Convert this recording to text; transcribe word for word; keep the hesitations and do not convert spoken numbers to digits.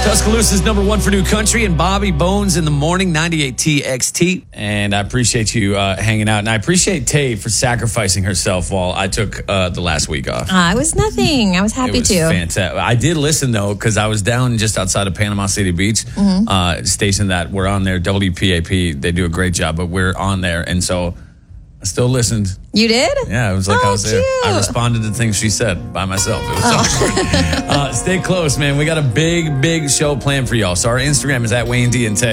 Tuscaloosa's number one for new country, and Bobby Bones in the morning, ninety-eight T X T. And I appreciate you uh, hanging out. And I appreciate Tay for sacrificing herself while I took uh, the last week off. Uh, it was nothing. I was happy it was to. Fantastic. I did listen, though, because I was down just outside of Panama City Beach, mm-hmm. uh, station that we're on there, W P A P. They do a great job, but we're on there. And so I still listened. You did? Yeah, it was like oh, I was there. Cute. I responded to things she said by myself. It was so oh. awkward. uh, stay close, man. We got a big, big show planned for y'all. So our Instagram is at Wayne D and Tay.